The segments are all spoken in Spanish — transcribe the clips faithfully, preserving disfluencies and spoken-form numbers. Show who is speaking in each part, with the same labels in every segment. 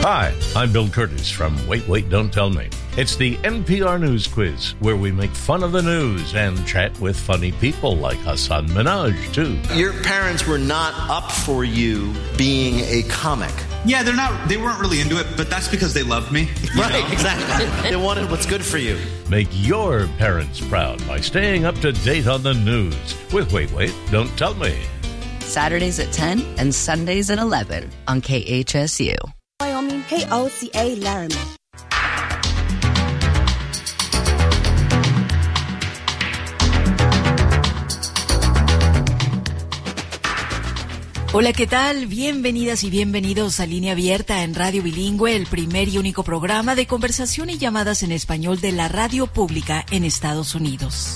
Speaker 1: Hi, I'm Bill Curtis from Wait, Wait, Don't Tell Me. It's the N P R News Quiz, where we make fun of the news and chat with funny people like Hassan Minhaj, too.
Speaker 2: Your parents were not up for you being a comic.
Speaker 3: Yeah, they're not, they weren't really into it, but that's because they loved me.
Speaker 2: Right,
Speaker 3: know?
Speaker 2: Exactly. They wanted what's good for you.
Speaker 1: Make your parents proud by staying up to date on the news with Wait, Wait, Don't Tell Me.
Speaker 4: Saturdays at ten and Sundays at eleven on K H S U.
Speaker 5: Wyoming K O C A Laramie.
Speaker 6: Hola, ¿qué tal? Bienvenidas y bienvenidos a Línea Abierta en Radio Bilingüe, el primer y único programa de conversación y llamadas en español de la radio pública en Estados Unidos.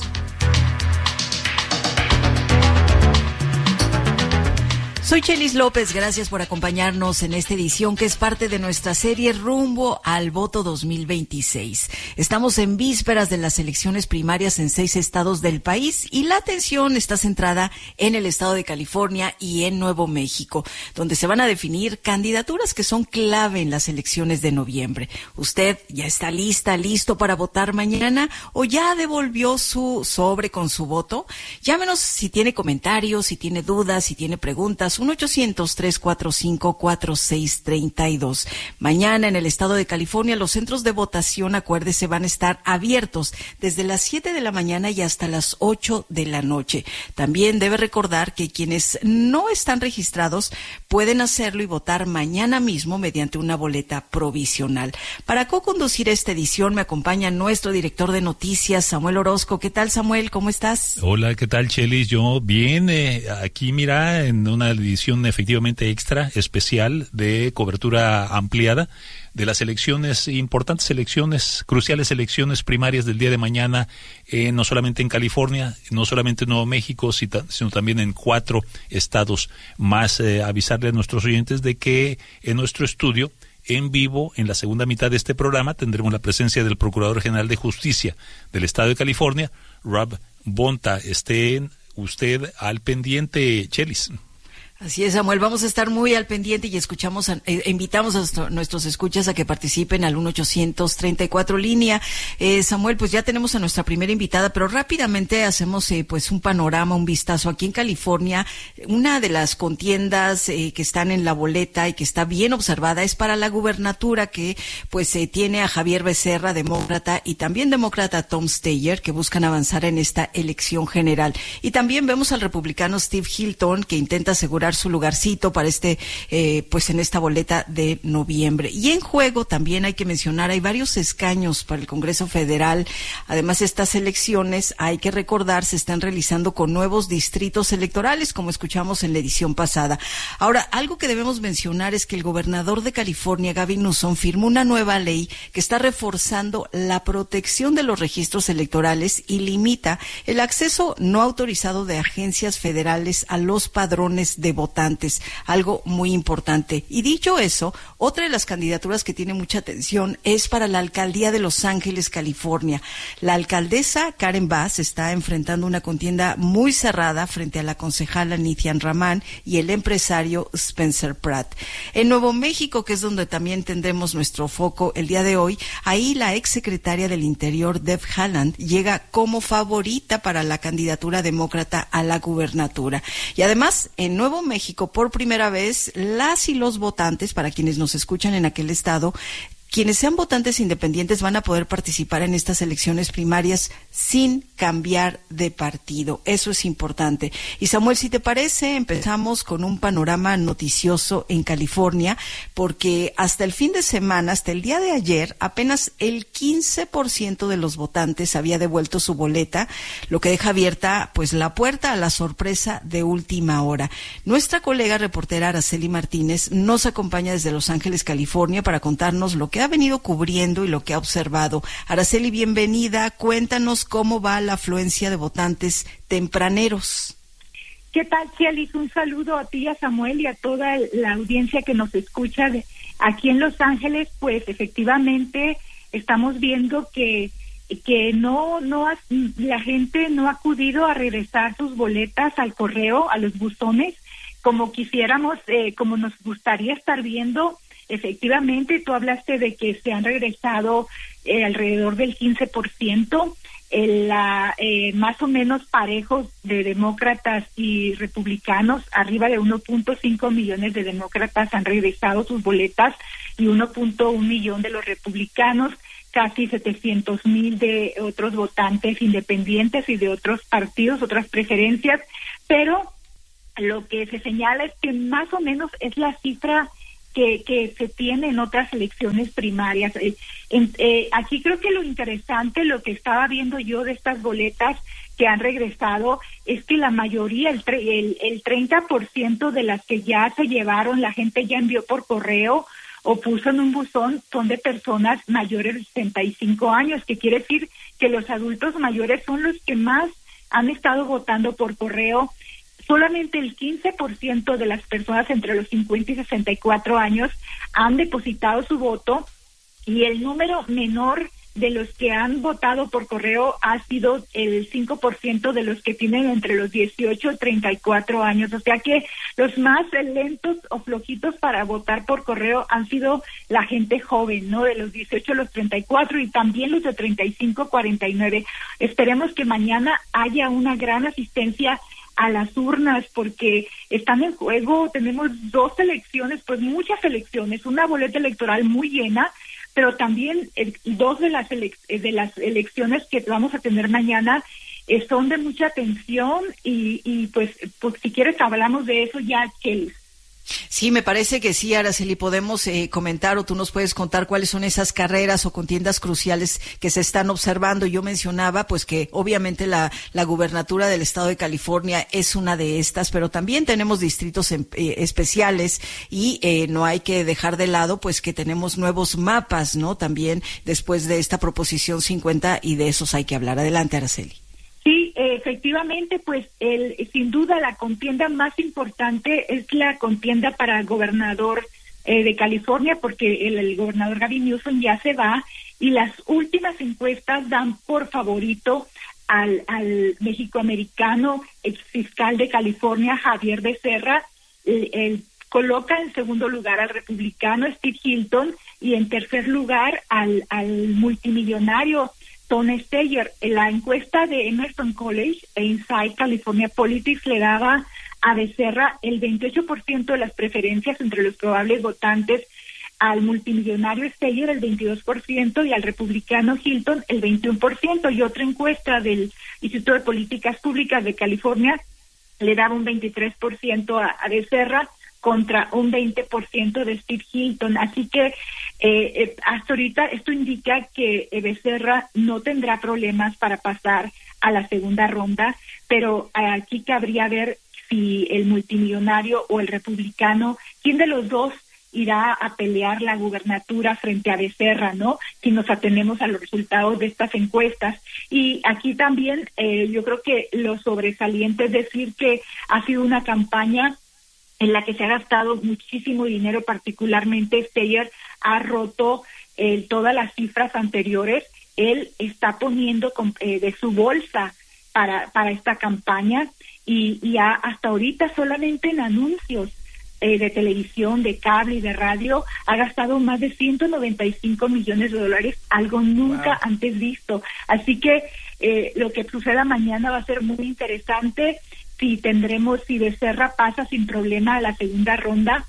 Speaker 6: Soy Chelis López, gracias por acompañarnos en esta edición que es parte de nuestra serie Rumbo al Voto dos mil veintiséis. Estamos en vísperas de las elecciones primarias en seis estados del país y la atención está centrada en el estado de California y en Nuevo México, donde se van a definir candidaturas que son clave en las elecciones de noviembre. ¿Usted ya está lista, listo para votar mañana o ya devolvió su sobre con su voto? Llámenos si tiene comentarios, si tiene dudas, si tiene preguntas. uno ochocientos, tres cuatro cinco, cuatro seis tres dos. Mañana en el estado de California los centros de votación, acuérdese, van a estar abiertos desde las siete de la mañana y hasta las ocho de la noche. También debe recordar que quienes no están registrados pueden hacerlo y votar mañana mismo mediante una boleta provisional. Para co-conducir esta edición me acompaña nuestro director de noticias, Samuel Orozco. ¿Qué tal, Samuel? ¿Cómo estás?
Speaker 7: Hola, ¿qué tal, Chelis? Yo bien, eh, aquí mira, en una edición efectivamente extra, especial, de cobertura ampliada de las elecciones, importantes elecciones, cruciales elecciones primarias del día de mañana, eh, no solamente en California, no solamente en Nuevo México, sino también en cuatro estados más. Eh, avisarle a nuestros oyentes de que en nuestro estudio, en vivo, en la segunda mitad de este programa, tendremos la presencia del Procurador General de Justicia del estado de California, Rob Bonta. Esté usted al pendiente, Chelis.
Speaker 6: Así es, Samuel, vamos a estar muy al pendiente y escuchamos, a, eh, invitamos a nuestro, nuestros escuchas a que participen al uno ochocientos treinta y cuatro línea. Eh, Samuel, pues ya tenemos a nuestra primera invitada, pero rápidamente hacemos eh, pues un panorama, un vistazo. Aquí en California, una de las contiendas eh, que están en la boleta y que está bien observada es para la gubernatura, que pues eh, tiene a Javier Becerra, demócrata, y también demócrata Tom Steyer, que buscan avanzar en esta elección general. Y también vemos al republicano Steve Hilton, que intenta asegurar su lugarcito para este, eh, pues en esta boleta de noviembre. Y en juego también hay que mencionar, hay varios escaños para el Congreso Federal. Además, estas elecciones, hay que recordar, se están realizando con nuevos distritos electorales, como escuchamos en la edición pasada. Ahora, algo que debemos mencionar es que el gobernador de California, Gavin Newsom, firmó una nueva ley que está reforzando la protección de los registros electorales y limita el acceso no autorizado de agencias federales a los padrones de votantes, algo muy importante. Y dicho eso, otra de las candidaturas que tiene mucha atención es para la alcaldía de Los Ángeles, California. La alcaldesa Karen Bass está enfrentando una contienda muy cerrada frente a la concejala Nithian Raman y el empresario Spencer Pratt. En Nuevo México, que es donde también tendremos nuestro foco el día de hoy, ahí la exsecretaria del Interior, Deb Haaland, llega como favorita para la candidatura demócrata a la gubernatura. Y además, en Nuevo México, México, por primera vez, las y los votantes, para quienes nos escuchan en aquel estado, quienes sean votantes independientes van a poder participar en estas elecciones primarias sin cambiar de partido. Eso es importante. Y Samuel, si te parece, empezamos con un panorama noticioso en California, porque hasta el fin de semana, hasta el día de ayer, apenas el quince por ciento de los votantes había devuelto su boleta, lo que deja abierta pues la puerta a la sorpresa de última hora. Nuestra colega reportera Araceli Martínez nos acompaña desde Los Ángeles, California, para contarnos lo que ha venido cubriendo y lo que ha observado. Araceli, bienvenida. Cuéntanos cómo va la afluencia de votantes tempraneros.
Speaker 8: ¿Qué tal, Chelis? Un saludo a ti, a Samuel y a toda la audiencia que nos escucha de aquí en Los Ángeles. Pues efectivamente estamos viendo que que no no ha, la gente no ha acudido a regresar sus boletas al correo, a los buzones, como quisiéramos, eh, como nos gustaría estar viendo efectivamente, tú hablaste de que se han regresado eh, alrededor del quince por ciento, eh, la, eh, más o menos parejos de demócratas y republicanos, arriba de uno punto cinco millones de demócratas han regresado sus boletas y uno punto uno millón de los republicanos, casi setecientos mil de otros votantes independientes y de otros partidos, otras preferencias, pero lo que se señala es que más o menos es la cifra que, que se tiene en otras elecciones primarias. Eh, en, eh, aquí creo que lo interesante, lo que estaba viendo yo de estas boletas que han regresado, es que la mayoría, el, el, el treinta por ciento de las que ya se llevaron, la gente ya envió por correo o puso en un buzón, son de personas mayores de sesenta y cinco años, que quiere decir que los adultos mayores son los que más han estado votando por correo. Solamente el quince por ciento de las personas entre los cincuenta y sesenta y cuatro años han depositado su voto, y el número menor de los que han votado por correo ha sido el cinco por ciento de los que tienen entre los dieciocho y treinta y cuatro años. O sea que los más lentos o flojitos para votar por correo han sido la gente joven, ¿no? De los dieciocho a los treinta y cuatro, y también los de treinta y cinco a cuarenta y nueve. Esperemos que mañana haya una gran asistencia a las urnas, porque están en juego, tenemos dos elecciones, pues muchas elecciones, una boleta electoral muy llena, pero también eh, dos de las elec- de las elecciones que vamos a tener mañana eh, son de mucha atención, y, y pues, pues si quieres hablamos de eso ya, Kelly.
Speaker 6: Sí, me parece que sí, Araceli, podemos eh, comentar, o tú nos puedes contar cuáles son esas carreras o contiendas cruciales que se están observando. Yo mencionaba pues que obviamente la, la gubernatura del estado de California es una de estas, pero también tenemos distritos en, eh, especiales, y eh, no hay que dejar de lado pues que tenemos nuevos mapas, ¿no? También después de esta proposición cincuenta, y de esos hay que hablar. Adelante, Araceli.
Speaker 8: Sí, efectivamente, pues el, sin duda la contienda más importante es la contienda para el gobernador eh, de California, porque el, el gobernador Gavin Newsom ya se va, y las últimas encuestas dan por favorito al, al mexicoamericano ex fiscal de California, Javier Becerra. El, el, coloca en segundo lugar al republicano Steve Hilton, y en tercer lugar al, al multimillonario Tom Steyer. La encuesta de Emerson College e Inside California Politics le daba a Becerra el veintiocho por ciento de las preferencias entre los probables votantes, al multimillonario Steyer el veintidós por ciento y al republicano Hilton el veintiuno por ciento. Y otra encuesta del Instituto de Políticas Públicas de California le daba un veintitrés por ciento a, a Becerra contra un veinte por ciento de Steve Hilton. Así que eh, eh, hasta ahorita esto indica que eh, Becerra no tendrá problemas para pasar a la segunda ronda, pero eh, aquí cabría ver si el multimillonario o el republicano, quién de los dos irá a pelear la gubernatura frente a Becerra, ¿no? Si nos atenemos a los resultados de estas encuestas. Y aquí también eh, yo creo que lo sobresaliente es decir que ha sido una campaña en la que se ha gastado muchísimo dinero, particularmente Steyer ha roto eh, todas las cifras anteriores. Él está poniendo con, eh, de su bolsa para para esta campaña, y, y ha, hasta ahorita solamente en anuncios eh, de televisión, de cable y de radio ha gastado más de ciento noventa y cinco millones de dólares, algo nunca wow. antes visto. Así que eh, lo que suceda mañana va a ser muy interesante. Si tendremos, si Becerra pasa sin problema a la segunda ronda,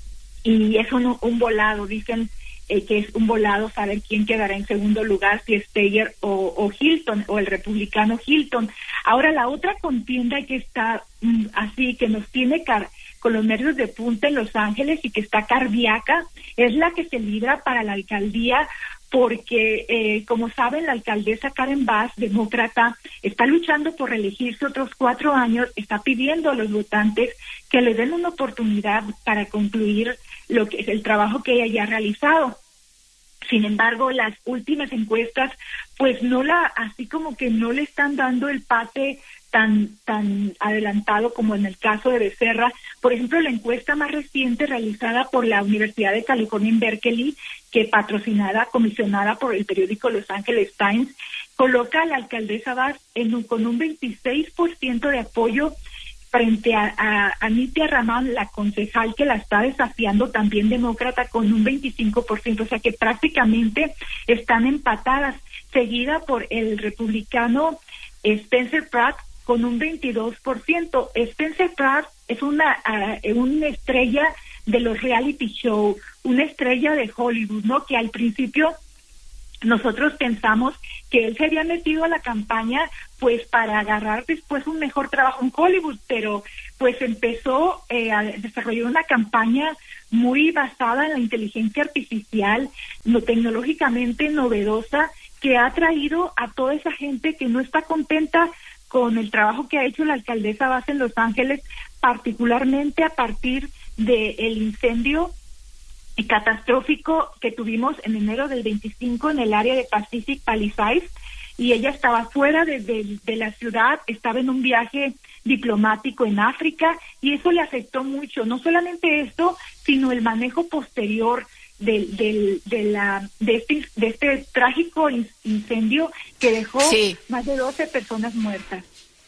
Speaker 8: y es un, un volado, dicen eh, que es un volado saber quién quedará en segundo lugar, si Steyer o, o Hilton, o el republicano Hilton. Ahora, la otra contienda que está mm, así, que nos tiene car con los nervios de punta en Los Ángeles y que está cardíaca, es la que se libra para la alcaldía, porque, eh, como saben, la alcaldesa Karen Bass, demócrata, está luchando por reelegirse otros cuatro años, está pidiendo a los votantes que le den una oportunidad para concluir lo que es el trabajo que ella ya ha realizado. Sin embargo, las últimas encuestas, pues no la, así como que no le están dando el pase tan tan adelantado como en el caso de Becerra. Por ejemplo, la encuesta más reciente realizada por la Universidad de California en Berkeley, que patrocinada, comisionada por el periódico Los Angeles Times, coloca a la alcaldesa Bass en un, con un veintiséis por ciento de apoyo frente a, a Anita Raman, la concejal que la está desafiando, también demócrata, con un veinticinco por ciento, o sea que prácticamente están empatadas, seguida por el republicano Spencer Pratt con un veintidós por ciento. Spencer Pratt es una, uh, una estrella de los reality show, una estrella de Hollywood, ¿no? Que al principio nosotros pensamos que él se había metido a la campaña pues para agarrar después un mejor trabajo en Hollywood, pero pues empezó eh, a desarrollar una campaña muy basada en la inteligencia artificial, no, tecnológicamente novedosa, que ha traído a toda esa gente que no está contenta con el trabajo que ha hecho la alcaldesa Vaz en Los Ángeles, particularmente a partir del incendio catastrófico que tuvimos en enero del veinticinco en el área de Pacific Palisades, y ella estaba fuera de, de, de la ciudad, estaba en un viaje diplomático en África, y eso le afectó mucho, no solamente esto, sino el manejo posterior del, del, de, la, de, este, de este trágico incendio que dejó sí. más de doce personas muertas.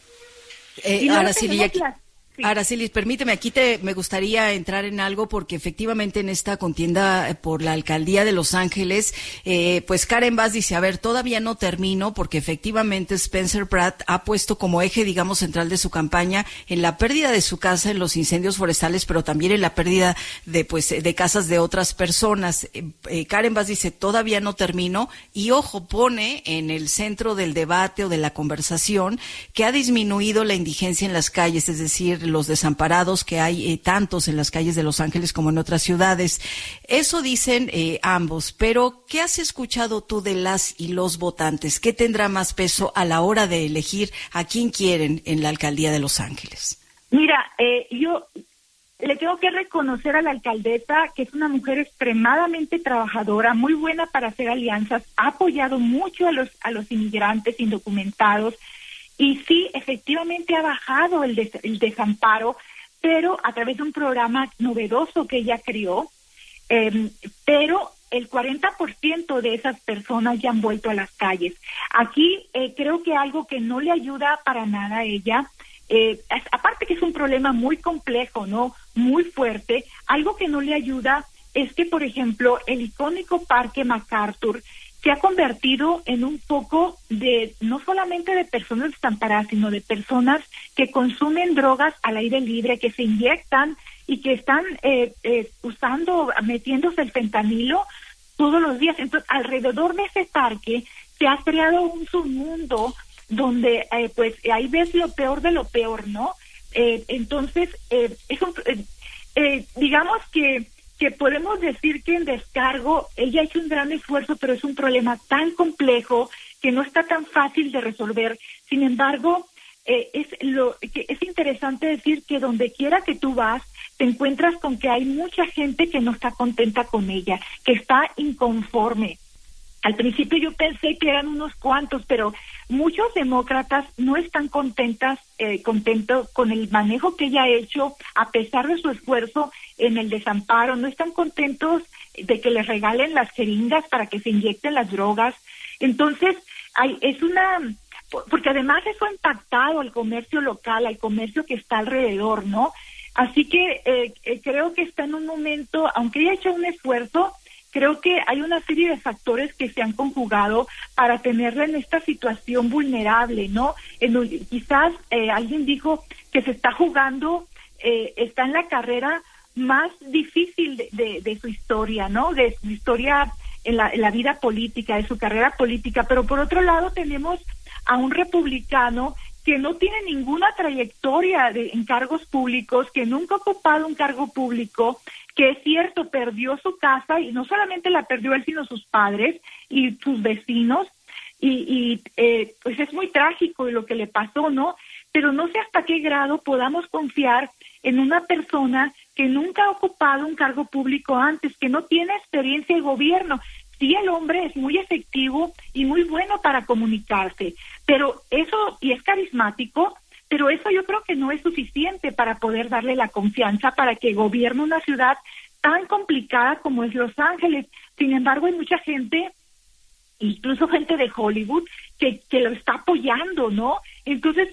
Speaker 6: Eh, ahora sí, aquí... Sí. Aracelis, permíteme, aquí te me gustaría entrar en algo porque efectivamente en esta contienda por la alcaldía de Los Ángeles, eh, pues Karen Bass dice, a ver, todavía no termino porque efectivamente Spencer Pratt ha puesto como eje, digamos, central de su campaña en la pérdida de su casa en los incendios forestales, pero también en la pérdida de, pues, de casas de otras personas. Eh, eh, Karen Bass dice, todavía no termino, y ojo, pone en el centro del debate o de la conversación que ha disminuido la indigencia en las calles, es decir, los desamparados que hay eh, tantos en las calles de Los Ángeles como en otras ciudades. Eso dicen eh, ambos, pero ¿qué has escuchado tú de las y los votantes? ¿Qué tendrá más peso a la hora de elegir a quién quieren en la alcaldía de Los Ángeles?
Speaker 8: Mira, eh, yo le tengo que reconocer a la alcaldesa que es una mujer extremadamente trabajadora, muy buena para hacer alianzas, ha apoyado mucho a los, a los inmigrantes indocumentados. Y sí, efectivamente ha bajado el, des- el desamparo, pero a través de un programa novedoso que ella creó, eh, pero el cuarenta por ciento de esas personas ya han vuelto a las calles. Aquí eh, creo que algo que no le ayuda para nada a ella, eh, es, aparte que es un problema muy complejo, ¿no? Muy fuerte, algo que no le ayuda es que, por ejemplo, el icónico Parque MacArthur se ha convertido en un foco de no solamente de personas desamparadas, sino de personas que consumen drogas al aire libre, que se inyectan y que están eh, eh, usando, metiéndose el fentanilo todos los días. Entonces, alrededor de ese parque se ha creado un submundo donde, eh, pues, ahí ves lo peor de lo peor, ¿no? Eh, entonces, eh, es un, eh, eh, digamos que que podemos decir que en descargo ella ha hecho un gran esfuerzo, pero es un problema tan complejo que no está tan fácil de resolver. Sin embargo, eh, es lo que es interesante decir que donde quiera que tú vas, te encuentras con que hay mucha gente que no está contenta con ella, que está inconforme. Al principio yo pensé que eran unos cuantos, pero muchos demócratas no están contentas, eh, contentos con el manejo que ella ha hecho, a pesar de su esfuerzo en el desamparo. No están contentos de que les regalen las jeringas para que se inyecten las drogas. Entonces, hay, es una... Porque además eso ha impactado al comercio local, al comercio que está alrededor, ¿no? Así que eh, eh, creo que está en un momento, aunque ella ha hecho un esfuerzo, creo que hay una serie de factores que se han conjugado para tenerla en esta situación vulnerable, ¿no? En, quizás eh, alguien dijo que se está jugando, eh, está en la carrera más difícil de, de, de su historia, ¿no? De su historia en la, en la vida política, de su carrera política. Pero por otro lado tenemos a un republicano que no tiene ninguna trayectoria de, en cargos públicos, que nunca ha ocupado un cargo público, que es cierto, perdió su casa, y no solamente la perdió él, sino sus padres y sus vecinos, y, y eh, pues es muy trágico lo que le pasó, ¿no? Pero no sé hasta qué grado podamos confiar en una persona que nunca ha ocupado un cargo público antes, que no tiene experiencia de gobierno. Sí, el hombre es muy efectivo y muy bueno para comunicarse, pero eso, y es carismático, pero eso yo creo que no es suficiente para poder darle la confianza para que gobierne una ciudad tan complicada como es Los Ángeles. Sin embargo, hay mucha gente, incluso gente de Hollywood, que, que lo está apoyando, ¿no? Entonces es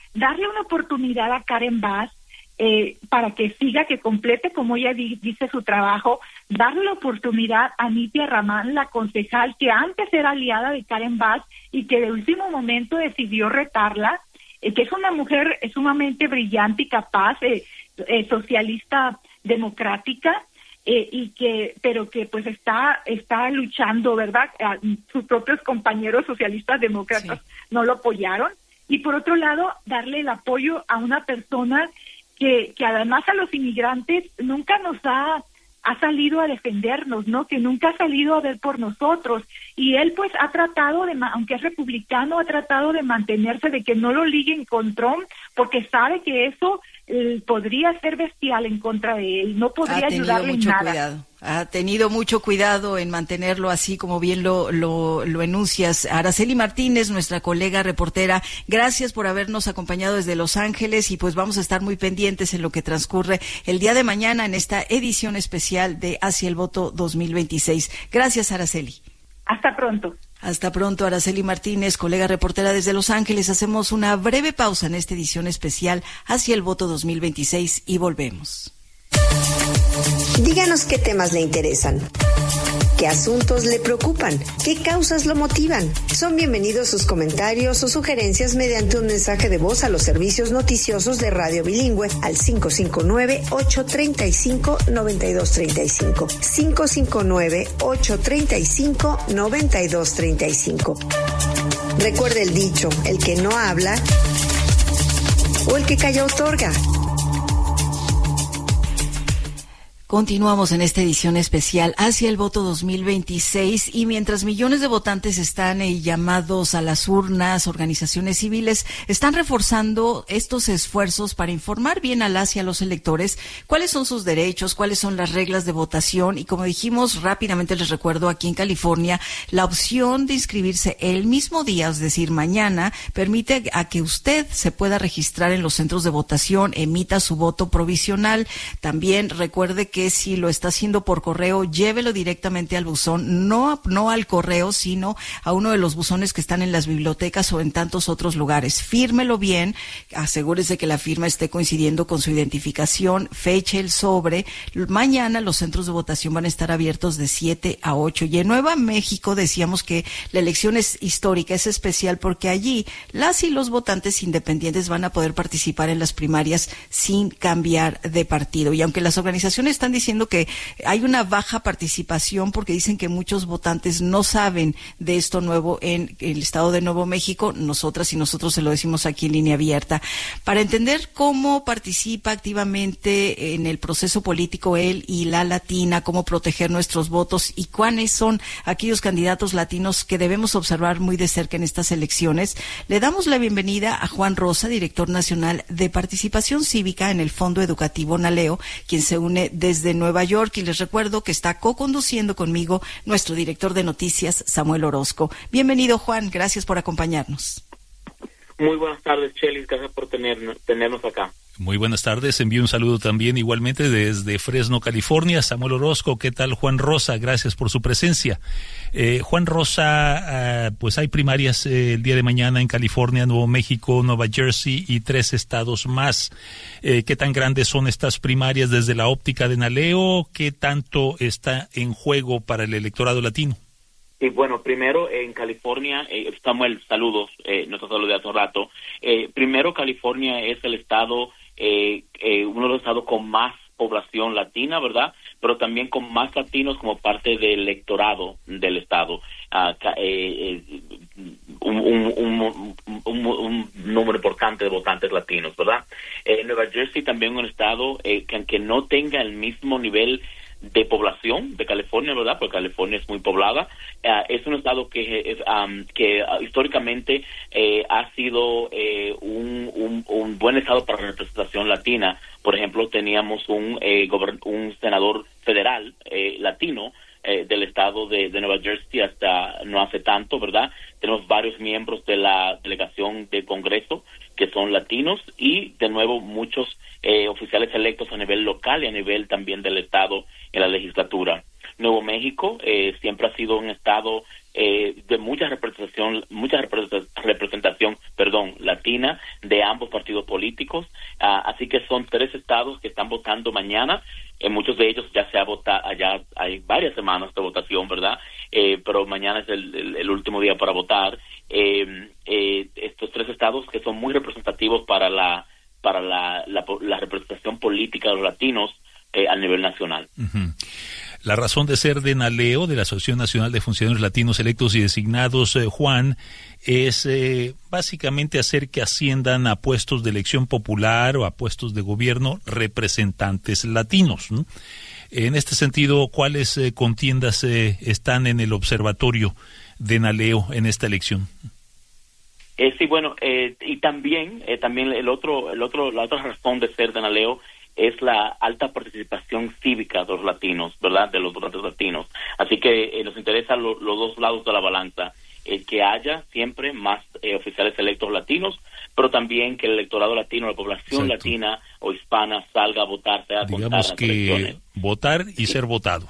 Speaker 8: darle una oportunidad a Karen Bass eh, para que siga, que complete, como ella di- dice, su trabajo, darle la oportunidad a Nitia Ramán, la concejal que antes era aliada de Karen Bass y que de último momento decidió retarla, eh, que es una mujer eh, sumamente brillante y capaz, eh, eh, socialista democrática, eh, y que, pero que pues está, está luchando, ¿verdad? A, sus propios compañeros socialistas demócratas sí. no lo apoyaron. Y por otro lado, darle el apoyo a una persona que, que además a los inmigrantes nunca nos ha, ha salido a defendernos, ¿no? Que nunca ha salido a ver por nosotros. Y él pues ha tratado de, aunque es republicano, ha tratado de mantenerse, de que no lo liguen con Trump, porque sabe que eso eh, podría ser bestial en contra de él, no podría ayudarle en nada.
Speaker 6: Cuidado. Ha tenido mucho cuidado en mantenerlo así, como bien lo, lo, lo enuncias. Araceli Martínez, nuestra colega reportera, gracias por habernos acompañado desde Los Ángeles y pues vamos a estar muy pendientes en lo que transcurre el día de mañana en esta edición especial de Hacia el Voto dos mil veintiséis. Gracias, Araceli.
Speaker 8: Hasta pronto.
Speaker 6: Hasta pronto, Araceli Martínez, colega reportera desde Los Ángeles. Hacemos una breve pausa en esta edición especial Hacia el Voto dos mil veintiséis y volvemos.
Speaker 9: Díganos qué temas le interesan, qué asuntos le preocupan, qué causas lo motivan. Son bienvenidos sus comentarios o sugerencias mediante un mensaje de voz a los servicios noticiosos de Radio Bilingüe al cinco cinco nueve, ocho tres cinco, nueve dos tres cinco, cinco cinco nueve, ocho tres cinco, nueve dos tres cinco. Recuerde el dicho, el que no habla o el que calla otorga.
Speaker 6: Continuamos en esta edición especial Hacia el Voto dos mil veintiséis y mientras millones de votantes están eh, llamados a las urnas, organizaciones civiles están reforzando estos esfuerzos para informar bien a las y a los electores cuáles son sus derechos, cuáles son las reglas de votación y como dijimos rápidamente les recuerdo aquí en California la opción de inscribirse el mismo día, es decir mañana, permite a que usted se pueda registrar en los centros de votación, emita su voto provisional. También recuerde que que si lo está haciendo por correo, llévelo directamente al buzón, no, no al correo, sino a uno de los buzones que están en las bibliotecas o en tantos otros lugares. Fírmelo bien, asegúrese que la firma esté coincidiendo con su identificación, feche el sobre. Mañana los centros de votación van a estar abiertos de siete a ocho. Y en Nueva México decíamos que la elección es histórica, es especial porque allí las y los votantes independientes van a poder participar en las primarias sin cambiar de partido. Y aunque las organizaciones están diciendo que hay una baja participación porque dicen que muchos votantes no saben de esto nuevo en el estado de Nuevo México, nosotras y nosotros se lo decimos aquí en Línea Abierta. Para entender cómo participa activamente en el proceso político él y la latina, cómo proteger nuestros votos y cuáles son aquellos candidatos latinos que debemos observar muy de cerca en estas elecciones, le damos la bienvenida a Juan Rosa, director nacional de participación cívica en el Fondo Educativo Naleo, quien se une desde de Nueva York y les recuerdo que está co-conduciendo conmigo nuestro director de noticias, Samuel Orozco. Bienvenido, Juan, gracias por acompañarnos.
Speaker 10: Muy buenas tardes, Chelis, gracias por tener, tenernos acá.
Speaker 7: Muy buenas tardes, envío un saludo también igualmente desde Fresno, California. Samuel Orozco, ¿qué tal? Juan Rosa, gracias por su presencia. Eh, Juan Rosa, uh, pues hay primarias eh, el día de mañana en California, Nuevo México, Nueva Jersey y tres estados más. Eh, ¿Qué tan grandes son estas primarias desde la óptica de Naleo? ¿Qué tanto está en juego para el electorado latino?
Speaker 10: Y bueno, primero en California, eh, Samuel, saludos, eh, no te saludé hace un rato. Eh, primero, California es el estado, eh, eh, uno de los estados con más población latina, ¿verdad? Pero también con más latinos como parte del electorado del estado. Uh, eh, eh, un, un, un, un, un número importante de votantes latinos, ¿verdad? Eh, Nueva Jersey también un estado eh, que aunque no tenga el mismo nivel de población de California, ¿verdad? Porque California es muy poblada. Uh, es un estado que es, um, que uh, históricamente eh, ha sido eh, un, un, un buen estado para la representación latina. Por ejemplo, teníamos un eh, gobern- un senador federal eh, latino eh, del estado de, de Nueva Jersey hasta no hace tanto, ¿verdad? Tenemos varios miembros de la delegación de Congreso que son latinos y, de nuevo, muchos eh, oficiales electos a nivel local y a nivel también del estado en la legislatura. Nuevo México eh, siempre ha sido un estado eh, de mucha representación, mucha representación, perdón, latina. latina de ambos partidos políticos. Uh, así que son tres estados que están votando mañana. En muchos de ellos ya se ha votado, ya hay varias semanas de votación, ¿verdad? Eh, pero mañana es el, el, el último día para votar. Eh, eh, estos tres estados que son muy representativos para la para la, la, la representación política de los latinos eh, a nivel nacional.
Speaker 7: Uh-huh. La razón de ser de NALEO, de la Asociación Nacional de Funcionarios Latinos Electos y Designados, eh, Juan, es eh, básicamente hacer que asciendan a puestos de elección popular o a puestos de gobierno representantes latinos, ¿no? En este sentido, ¿cuáles eh, contiendas eh, están en el observatorio de NALEO en esta elección?
Speaker 10: Eh, sí, bueno, eh, y también, eh, también el otro, el otro, la otra razón de ser de NALEO es la alta participación cívica de los latinos, ¿verdad?, de los votantes latinos. Así que eh, nos interesa lo, los dos lados de la balanza, el que haya siempre más eh, oficiales electos latinos, pero también que el electorado latino, la población Exacto. latina o hispana salga a votar, sea a
Speaker 7: Digamos que elecciones. Votar y sí. ser votado.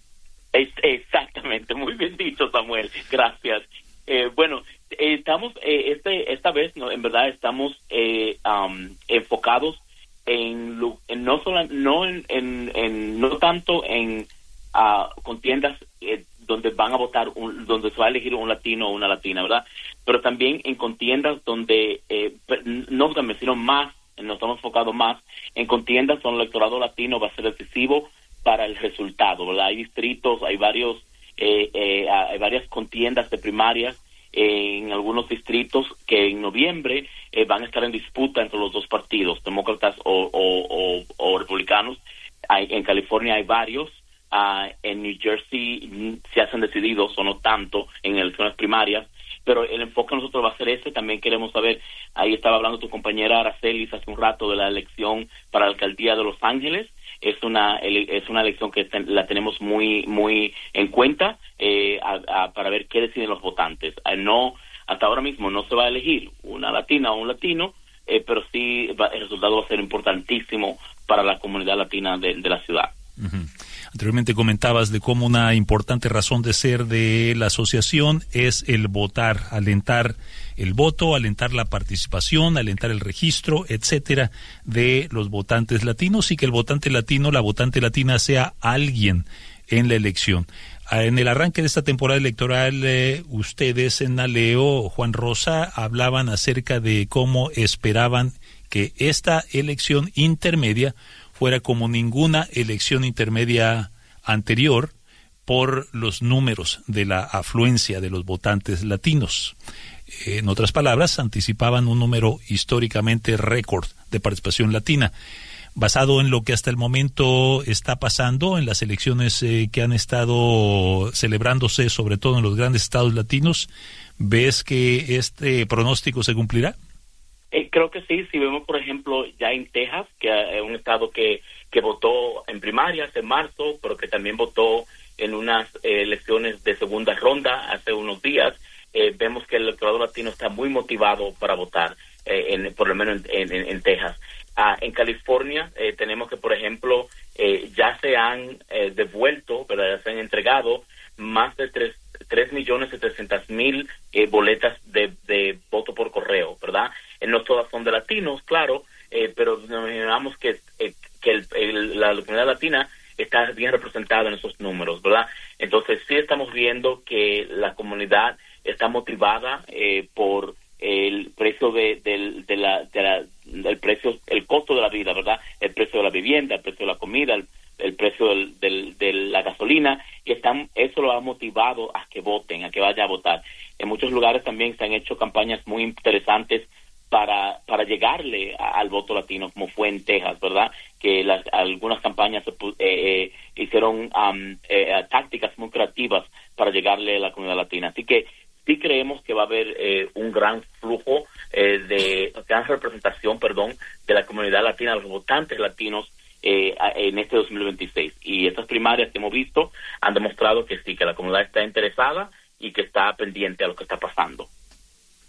Speaker 10: Es, exactamente, muy bien dicho, Samuel, gracias. Eh, bueno, eh, estamos, eh, este esta vez, no, en verdad, estamos eh, um, enfocados en, en no solo no en, en, en no tanto en uh, contiendas eh, donde van a votar un, donde se va a elegir un latino o una latina, ¿verdad? Pero también en contiendas donde eh, no también sino más nos estamos enfocados más en contiendas donde el electorado latino va a ser decisivo para el resultado, ¿verdad? Hay distritos, hay varios eh, eh, hay varias contiendas de primarias en algunos distritos que en noviembre eh, van a estar en disputa entre los dos partidos, demócratas o, o, o, o republicanos. Hay, en California hay varios, uh, en New Jersey se hacen decididos o no tanto en elecciones primarias, pero el enfoque de nosotros va a ser ese. También queremos saber, ahí estaba hablando tu compañera Aracelis hace un rato de la elección para la alcaldía de Los Ángeles. Es una es una elección que ten, la tenemos muy muy en cuenta eh, a, a, para ver qué deciden los votantes. Eh, no hasta ahora mismo no se va a elegir una latina o un latino, eh, pero sí va, el resultado va a ser importantísimo para la comunidad latina de, de la ciudad.
Speaker 7: Uh-huh. Anteriormente comentabas de cómo una importante razón de ser de la asociación es el votar, alentar el voto, alentar la participación, alentar el registro, etcétera, de los votantes latinos, y que el votante latino, la votante latina sea alguien en la elección. En el arranque de esta temporada electoral, eh, ustedes en NALEO, Juan Rosa, hablaban acerca de cómo esperaban que esta elección intermedia fuera como ninguna elección intermedia anterior por los números de la afluencia de los votantes latinos. En otras palabras, anticipaban un número históricamente récord de participación latina. Basado en lo que hasta el momento está pasando en las elecciones eh, que han estado celebrándose, sobre todo en los grandes estados latinos, ¿ves que este pronóstico se cumplirá?
Speaker 10: Eh, creo que sí. Si vemos, por ejemplo, ya en Texas, que es un estado que, que votó en primarias en marzo, pero que también votó en unas eh, elecciones de segunda ronda hace unos días, eh, vemos que el electorado latino está muy motivado para votar, eh, en, por lo menos en, en, en Texas. Ah, en California eh, tenemos que, por ejemplo, eh, ya se han eh, devuelto, ¿verdad? Ya se han entregado más de tres, tres millones setecientos mil eh, boletas de, de voto por correo, ¿verdad? Eh, no todas son de latinos, claro, eh, pero nos imaginamos que, eh, que el, el, la comunidad latina está bien representada en esos números, ¿verdad? Entonces sí estamos viendo que la comunidad está motivada eh, por el precio de, de, de la, de la el precio, el costo de la vida, ¿verdad? El precio de la vivienda, el precio de la comida, el, el precio del, del, de la gasolina, y están, eso lo ha motivado a que voten, a que vayan a votar. En muchos lugares también se han hecho campañas muy interesantes para para llegarle a, al voto latino, como fue en Texas, ¿verdad? Que las, algunas campañas se, eh, eh, hicieron um, eh, tácticas muy creativas para llegarle a la comunidad latina. Así que sí creemos que va a haber eh, un gran flujo eh, de gran representación, perdón, de la comunidad latina, de los votantes latinos eh, en este dos mil veintiséis. Y estas primarias que hemos visto han demostrado que sí, que la comunidad está interesada y que está pendiente a lo que está pasando.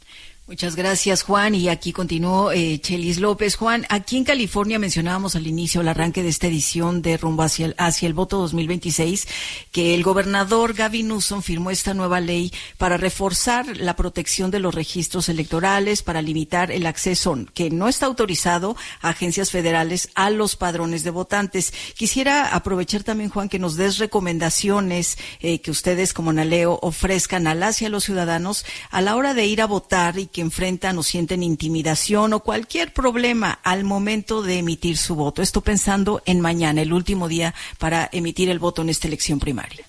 Speaker 6: Muchas gracias, Juan. Y aquí continuó eh, Chelis López. Juan, aquí en California mencionábamos al inicio el arranque de esta edición de Rumbo hacia el, hacia el Voto dos mil veintiséis, que el gobernador Gavin Newsom firmó esta nueva ley para reforzar la protección de los registros electorales, para limitar el acceso que no está autorizado a agencias federales a los padrones de votantes. Quisiera aprovechar también, Juan, que nos des recomendaciones eh, que ustedes como NALEO ofrezcan a las y a los ciudadanos a la hora de ir a votar y que enfrentan o sienten intimidación o cualquier problema al momento de emitir su voto. Esto pensando en mañana, el último día para emitir el voto en esta elección primaria.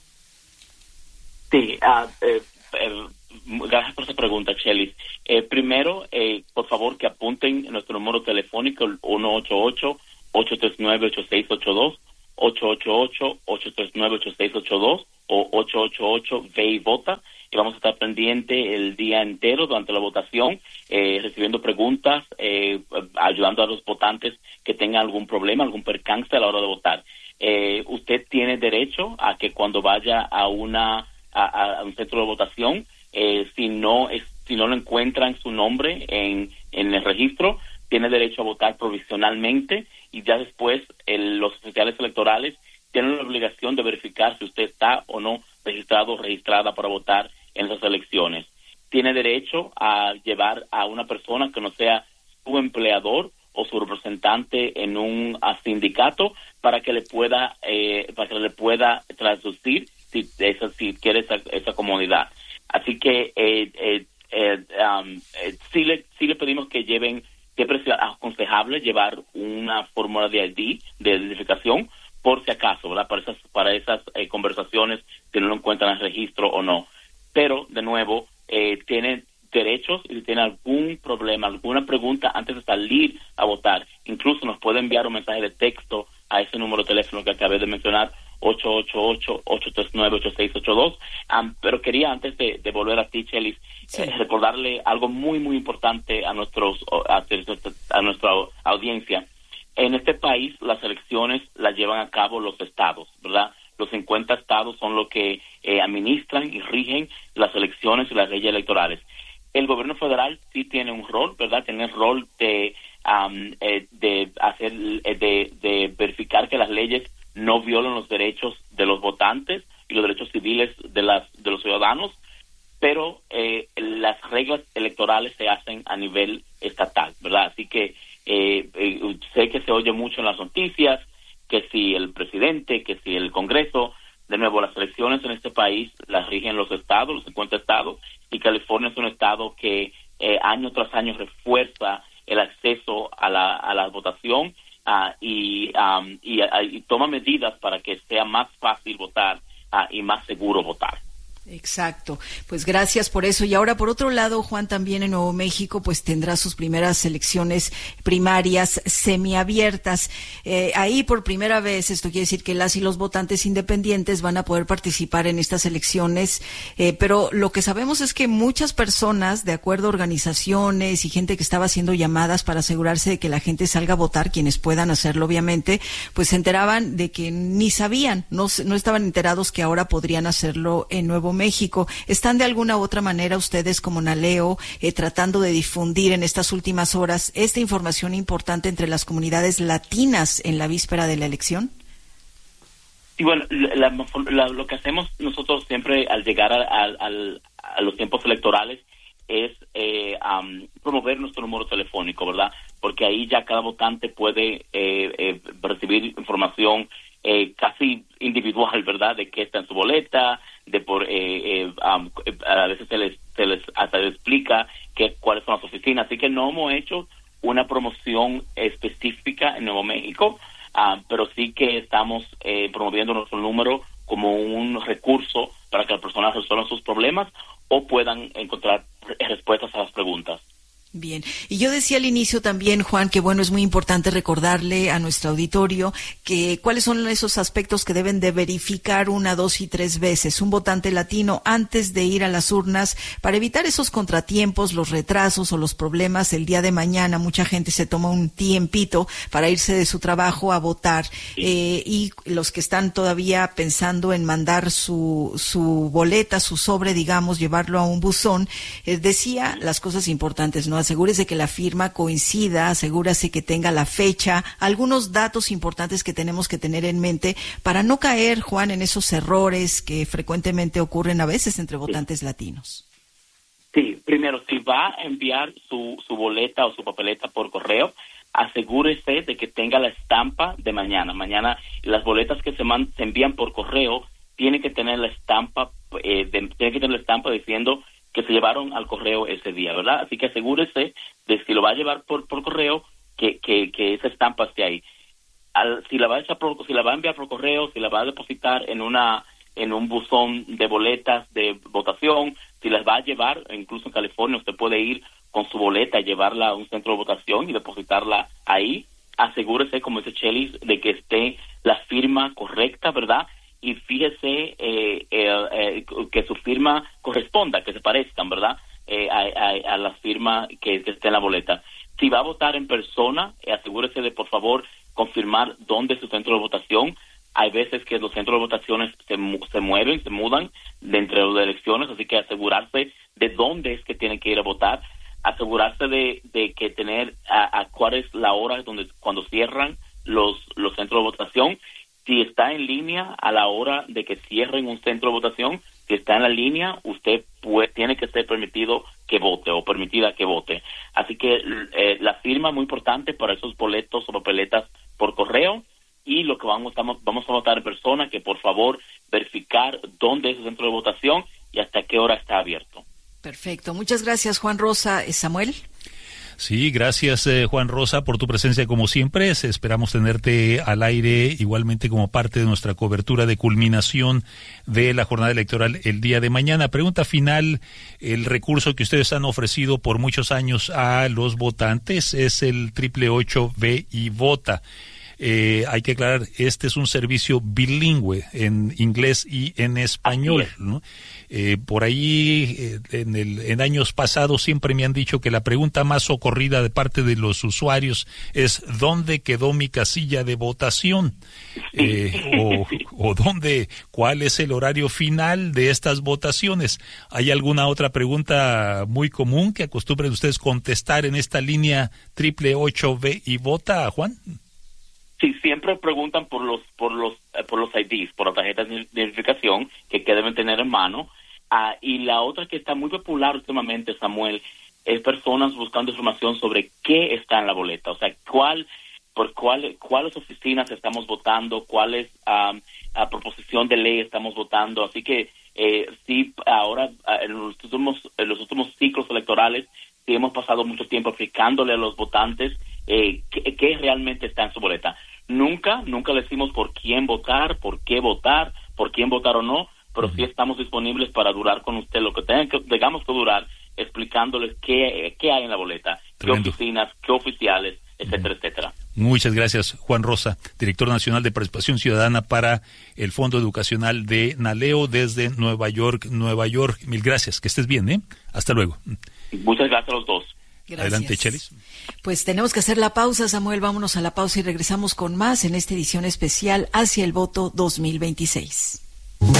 Speaker 10: Sí, uh, eh, eh, gracias por esa pregunta, Chelis. Eh, primero, eh, por favor, que apunten nuestro número telefónico, el uno ocho ocho, ocho tres nueve, ocho seis ocho dos, ocho ocho ocho, ocho tres nueve, ocho seis ocho dos o ocho ocho ocho, ve y vota. Y vamos a estar pendiente el día entero durante la votación, eh, recibiendo preguntas, eh, ayudando a los votantes que tengan algún problema, algún percance a la hora de votar. Eh, usted tiene derecho a que cuando vaya a una a, a un centro de votación, eh, si no es, si no lo encuentran su nombre en, en el registro, tiene derecho a votar provisionalmente y ya después el, los oficiales electorales tienen la obligación de verificar si usted está o no registrado o registrada para votar en esas elecciones. Tiene derecho a llevar a una persona que no sea su empleador o su representante en un sindicato para que le pueda eh, para que le pueda traducir si esa, si quiere esa, esa comodidad. Así que eh, eh, eh, um, eh, sí le sí le pedimos que lleven, siempre es aconsejable llevar una fórmula de I D, de identificación, por si acaso, ¿verdad? Para esas, para esas eh, conversaciones, si no lo encuentran en el registro o no. Pero, de nuevo, eh, tiene derechos y si tiene algún problema, alguna pregunta antes de salir a votar, incluso nos puede enviar un mensaje de texto a ese número de teléfono que acabé de mencionar, ocho ocho ocho, ocho tres nueve, ocho seis ocho dos. Um, pero quería, antes de, de volver a ti, Chelis, sí. eh, recordarle algo muy, muy importante a, nuestros, a, a nuestra audiencia. En este país, las elecciones las llevan a cabo los estados, ¿verdad? Los cincuenta estados son los que eh, administran y rigen las elecciones y las leyes electorales. El gobierno federal sí tiene un rol, ¿verdad? Tiene el rol de um, eh, de hacer eh, de, de verificar que las leyes no violan los derechos de los votantes y los derechos civiles de las de los ciudadanos, pero eh, las reglas electorales se hacen a nivel estatal, ¿verdad? Así que eh, eh, sé que se oye mucho en las noticias que si el presidente, que si el Congreso. De nuevo, las elecciones en este país las rigen los estados, los cincuenta estados, y California es un estado que eh, año tras año refuerza el acceso a la, a la votación uh, y, um, y, uh, y toma medidas para que sea más fácil votar uh, y más seguro votar.
Speaker 6: Exacto, pues gracias por eso. Y ahora, por otro lado, Juan, también en Nuevo México pues tendrá sus primeras elecciones primarias semiabiertas. Eh, ahí por primera vez, esto quiere decir que las y los votantes independientes van a poder participar en estas elecciones, eh, pero lo que sabemos es que muchas personas, de acuerdo a organizaciones y gente que estaba haciendo llamadas para asegurarse de que la gente salga a votar, quienes puedan hacerlo obviamente, pues se enteraban de que ni sabían, no, no estaban enterados que ahora podrían hacerlo en Nuevo México. ¿Están de alguna u otra manera ustedes como NALEO eh, tratando de difundir en estas últimas horas esta información importante entre las comunidades latinas en la víspera de la elección?
Speaker 10: Sí, bueno, la, la, lo que hacemos nosotros siempre al llegar a, a, a, a los tiempos electorales es eh, um, promover nuestro número telefónico, ¿verdad? Porque ahí ya cada votante puede eh, eh, recibir información eh, casi individual, ¿verdad? De qué está en su boleta, de por eh, eh, um, a veces se les, se les hasta les explica que, cuáles son las oficinas. Así que no hemos hecho una promoción específica en Nuevo México, uh, pero sí que estamos eh, promoviendo nuestro número como un recurso para que las personas resuelvan sus problemas o puedan encontrar respuestas a las preguntas.
Speaker 6: Bien, y yo decía al inicio también, Juan, que bueno, es muy importante recordarle a nuestro auditorio que cuáles son esos aspectos que deben de verificar una, dos y tres veces un votante latino antes de ir a las urnas para evitar esos contratiempos, los retrasos o los problemas el día de mañana. Mucha gente se toma un tiempito para irse de su trabajo a votar, eh, y los que están todavía pensando en mandar su, su boleta, su sobre, digamos, llevarlo a un buzón, eh, decía las cosas importantes, ¿no? Asegúrese que la firma coincida, asegúrese que tenga la fecha, algunos datos importantes que tenemos que tener en mente para no caer, Juan, en esos errores que frecuentemente ocurren a veces entre votantes sí. latinos.
Speaker 10: Sí, primero, si va a enviar su, su boleta o su papeleta por correo, asegúrese de que tenga la estampa de mañana. Mañana las boletas que se, man, se envían por correo tienen que tener la estampa, eh, de, tienen que tener la estampa diciendo que se llevaron al correo ese día, ¿verdad? Así que asegúrese de si lo va a llevar por, por correo, que, que, que esa estampa esté ahí. Al, si la va a echar por, si la va a enviar por correo, si la va a depositar en una en un buzón de boletas de votación, si las va a llevar, incluso en California usted puede ir con su boleta y llevarla a un centro de votación y depositarla ahí. Asegúrese, como dice Chelis, de que esté la firma correcta, ¿verdad? Y fíjese eh, eh, eh, que su firma corresponda, que se parezcan, ¿verdad? Eh, a, a, a la firma que, que esté en la boleta. Si va a votar en persona, eh, asegúrese de, por favor, confirmar dónde es su centro de votación. Hay veces que los centros de votaciones se, se mueven, se mudan dentro de elecciones, así que asegurarse de dónde es que tienen que ir a votar, asegurarse de, de que tener a, a cuál es la hora donde cuando cierran los, los centros de votación. Si está en línea a la hora de que cierren un centro de votación, si está en la línea, usted puede, tiene que ser permitido que vote o permitida que vote. Así que eh, la firma es muy importante para esos boletos o papeletas por correo, y lo que vamos, estamos, vamos a votar en persona, que por favor verificar dónde es el centro de votación y hasta qué hora está abierto.
Speaker 6: Perfecto. Muchas gracias, Juan Rosa. ¿Samuel?
Speaker 7: Sí, gracias eh, Juan Rosa por tu presencia como siempre. Esperamos tenerte al aire igualmente como parte de nuestra cobertura de culminación de la jornada electoral el día de mañana. Pregunta final, el recurso que ustedes han ofrecido por muchos años a los votantes es el triple ocho ve y vota. Eh, hay que aclarar, este es un servicio bilingüe en inglés y en español, ¿no? Eh, por ahí, eh, en, el, en años pasados siempre me han dicho que la pregunta más socorrida de parte de los usuarios es ¿dónde quedó mi casilla de votación? Eh, o, o ¿dónde, cuál es el horario final de estas votaciones? ¿Hay alguna otra pregunta muy común que acostumbren ustedes contestar en esta línea triple ocho ve y vota, Juan?
Speaker 10: Sí, siempre preguntan por los por los eh, por los I Ds, por las tarjetas de identificación que, que deben tener en mano. Ah, y la otra que está muy popular últimamente, Samuel, es personas buscando información sobre qué está en la boleta, o sea, cuál por cuál cuáles oficinas estamos votando, cuáles um, a proposición de ley estamos votando. Así que eh, sí, ahora en los últimos en los últimos ciclos electorales sí hemos pasado mucho tiempo explicándole a los votantes eh, qué, qué realmente está en su boleta. Nunca, nunca le decimos por quién votar, por qué votar, por quién votar o no, pero sí estamos disponibles para durar con usted lo que tenga que, tengamos que durar, explicándoles qué, qué hay en la boleta, Tremendo. qué oficinas, qué oficiales, etcétera, uh-huh. etcétera.
Speaker 7: Muchas gracias, Juan Rosa, director nacional de Participación Ciudadana para el Fondo Educacional de NALEO desde Nueva York, Nueva York. Mil gracias, que estés bien, ¿eh? Hasta luego.
Speaker 10: Muchas gracias a los dos.
Speaker 6: Gracias.
Speaker 7: Adelante, Chelis.
Speaker 6: Pues tenemos que hacer la pausa, Samuel. Vámonos a la pausa y regresamos con más en esta edición especial hacia el voto dos mil veintiséis.